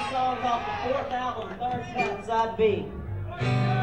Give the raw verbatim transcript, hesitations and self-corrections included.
songs off the fourth album, third cut, side B.